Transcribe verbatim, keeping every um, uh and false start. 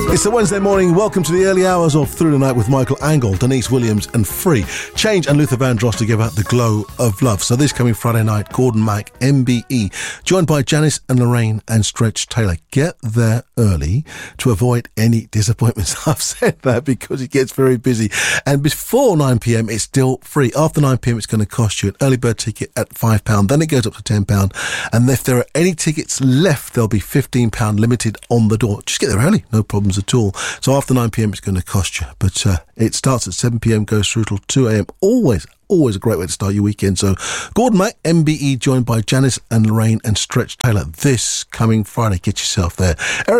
It's a Wednesday morning. Welcome to the early hours of Through the Night with Michael Angle, Denise Williams and Free. Change and Luther Vandross together, The Glow of Love. So this coming Friday night, Gordon Mac, M B E, joined by Janice and Lorraine and Stretch Taylor. Get there early to avoid any disappointments. I've said that because it gets very busy. And before nine p.m, it's still free. After nine p.m, it's going to cost you an early bird ticket at five pounds. Then it goes up to ten pounds. And if there are any tickets left, there'll be fifteen pounds limited on the door. Just get there early. No problems at all. So after nine p.m, it's going to cost you. But uh, it starts at seven p.m, goes through till two a.m. Always, always a great way to start your weekend. So Gordon Mac, M B E, joined by Janice and Lorraine and Stretch Taylor. This coming Friday. Get yourself there. Eric